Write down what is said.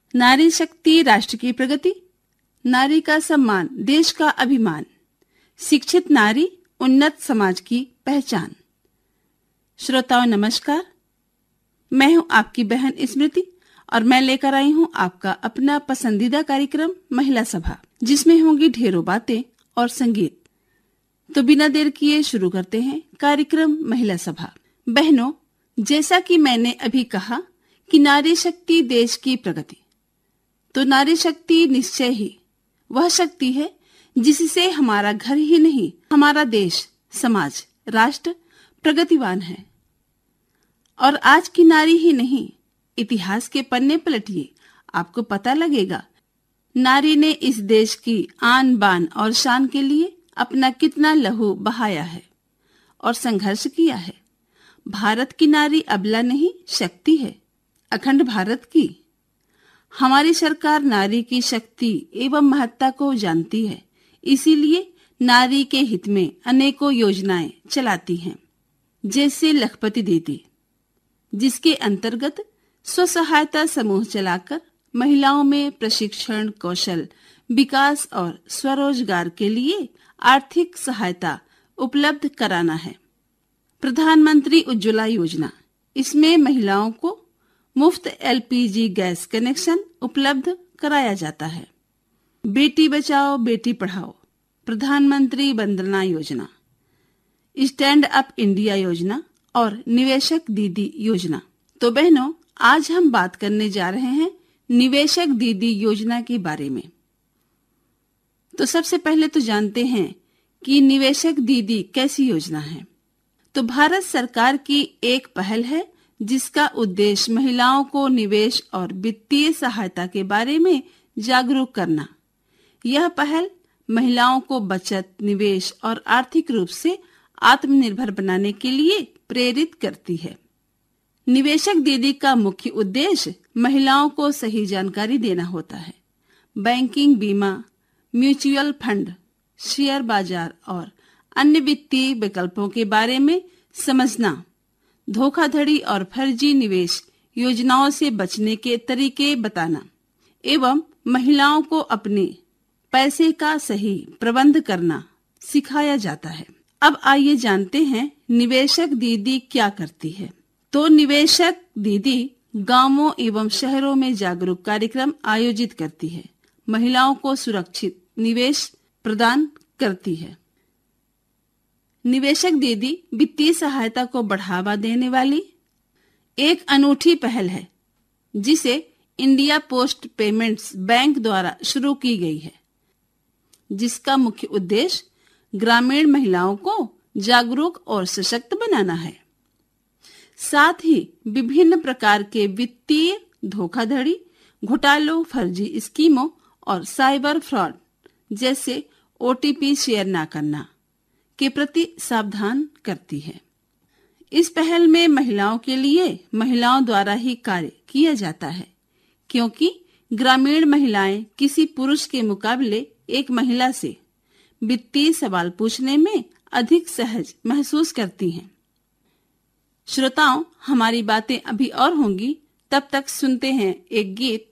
नारी शक्ति राष्ट्र की प्रगति, नारी का सम्मान देश का अभिमान, शिक्षित नारी उन्नत समाज की पहचान। श्रोताओं नमस्कार, मैं हूं आपकी बहन स्मृति और मैं लेकर आई हूं आपका अपना पसंदीदा कार्यक्रम महिला सभा, जिसमें होंगी ढेरों बातें और संगीत। तो बिना देर किए शुरू करते हैं कार्यक्रम महिला सभा। बहनों, जैसा कि मैंने अभी कहा कि नारी शक्ति देश की प्रगति, तो नारी शक्ति निश्चय ही वह शक्ति है जिससे हमारा घर ही नहीं, हमारा देश, समाज, राष्ट्र प्रगतिवान है। और आज की नारी ही नहीं, इतिहास के पन्ने पलटिए, आपको पता लगेगा नारी ने इस देश की आन बान और शान के लिए अपना कितना लहू बहाया है और संघर्ष किया है। भारत की नारी अबला नहीं, शक्ति है, अखंड भारत की। हमारी सरकार नारी की शक्ति एवं महत्ता को जानती है, इसीलिए नारी के हित में अनेकों योजनाएं चलाती हैं, जैसे लखपति दीदी, जिसके अंतर्गत स्वसहायता समूह चलाकर महिलाओं में प्रशिक्षण, कौशल विकास और स्वरोजगार के लिए आर्थिक सहायता उपलब्ध कराना है। प्रधानमंत्री उज्ज्वला योजना, इसमें महिलाओं को मुफ्त एलपीजी गैस कनेक्शन उपलब्ध कराया जाता है। बेटी बचाओ बेटी पढ़ाओ, प्रधानमंत्री Vandana Yojana, stand up India योजना और निवेशक दीदी योजना। तो बहनों, आज हम बात करने जा रहे हैं निवेशक दीदी योजना के बारे में। तो सबसे पहले तो जानते हैं कि निवेशक दीदी कैसी योजना है। तो भारत सरकार की एक पहल है जिसका उद्देश्य महिलाओं को निवेश और वित्तीय सहायता के बारे में जागरूक करना। यह पहल महिलाओं को बचत, निवेश और आर्थिक रूप से आत्मनिर्भर बनाने के लिए प्रेरित करती है। निवेशक दीदी का मुख्य उद्देश्य महिलाओं को सही जानकारी देना होता है। बैंकिंग, बीमा, म्यूचुअल फंड, शेयर बाजार और अन्य वित्तीय विकल्पों के बारे में समझना, धोखाधड़ी और फर्जी निवेश योजनाओं से बचने के तरीके बताना एवं महिलाओं को अपने पैसे का सही प्रबंध करना सिखाया जाता है। अब आइए जानते हैं निवेशक दीदी क्या करती है। तो निवेशक दीदी गांवों एवं शहरों में जागरूक कार्यक्रम आयोजित करती है, महिलाओं को सुरक्षित निवेश प्रदान करती है। निवेशक दीदी वित्तीय सहायता को बढ़ावा देने वाली एक अनूठी पहल है, जिसे इंडिया पोस्ट पेमेंट्स बैंक द्वारा शुरू की गई है, जिसका मुख्य उद्देश्य ग्रामीण महिलाओं को जागरूक और सशक्त बनाना है। साथ ही विभिन्न प्रकार के वित्तीय धोखाधड़ी, घोटालों, फर्जी स्कीमों और साइबर फ्रॉड जैसे ओटीपी शेयर न करना के प्रति सावधान करती है। इस पहल में महिलाओं के लिए महिलाओं द्वारा ही कार्य किया जाता है, क्योंकि ग्रामीण महिलाएं किसी पुरुष के मुकाबले एक महिला से वित्तीय सवाल पूछने में अधिक सहज महसूस करती हैं। श्रोताओं, हमारी बातें अभी और होंगी, तब तक सुनते हैं एक गीत।